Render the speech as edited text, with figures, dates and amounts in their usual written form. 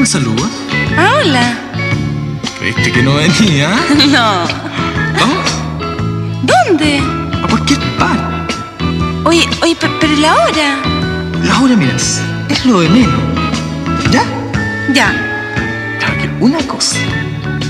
me saludas? Ah, hola. ¿Creíste que no venía? No. Vamos ¿Dónde? a cualquier parte. Oye, pero la hora. La hora, miras, es lo de menos. ¿Ya? Ya. Claro que una cosa.